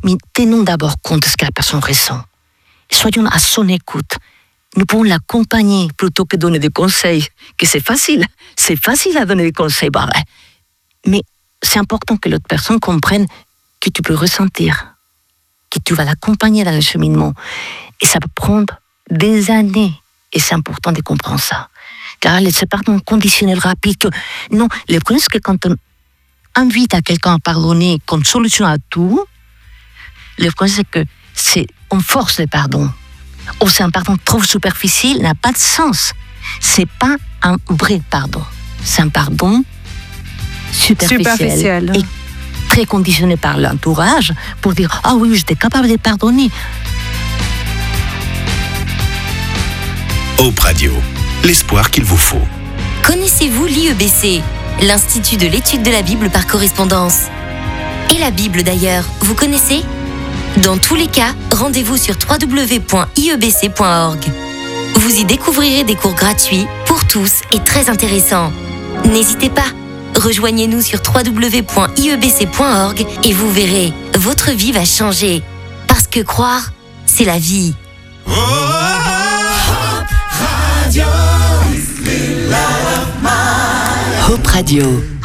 mais tenons d'abord compte de ce que la personne ressent. Soyons à son écoute. Nous pouvons l'accompagner plutôt que donner des conseils, que c'est facile à donner des conseils. Mais c'est important que l'autre personne comprenne que tu peux ressentir, que tu vas l'accompagner dans le cheminement. Et ça peut prendre des années. Et c'est important de comprendre ça. Car c'est pas un conditionnel rapide. Non, le problème, c'est que quand on invite à quelqu'un à pardonner comme solution à tout, le problème, c'est qu'on force le pardon. Ou c'est un pardon trop superficiel, n'a pas de sens. C'est pas un vrai pardon. C'est un pardon superficiel. Et très conditionné par l'entourage pour dire « Ah oui, j'étais capable de pardonner ». Hope Radio, l'espoir qu'il vous faut. Connaissez-vous l'IEBC, l'Institut de l'étude de la Bible par correspondance? Et la Bible d'ailleurs, vous connaissez? Dans tous les cas, rendez-vous sur www.iebc.org. Vous y découvrirez des cours gratuits pour tous et très intéressants. N'hésitez pas, rejoignez-nous sur www.iebc.org et vous verrez, votre vie va changer. Parce que croire, c'est la vie. Hope Radio.